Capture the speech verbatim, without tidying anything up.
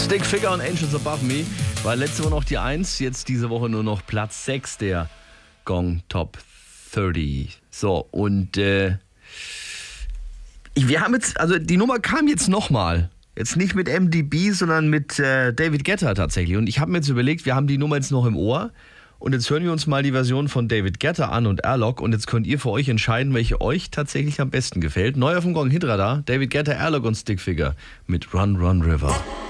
Stick Figure und Angels Above Me war letzte Woche noch die eins, jetzt diese Woche nur noch Platz sechs der Gong Top dreißig. So, und äh, wir haben jetzt, also die Nummer kam jetzt nochmal. Jetzt nicht mit M D B, sondern mit äh, David Guetta tatsächlich. Und ich habe mir jetzt überlegt, wir haben die Nummer jetzt noch im Ohr. Und jetzt hören wir uns mal die Version von David Guetta an und Airlock. Und jetzt könnt ihr für euch entscheiden, welche euch tatsächlich am besten gefällt. Neu auf dem Gong Hitradar, David Guetta, Airlock und Stick Figure mit Run Run River.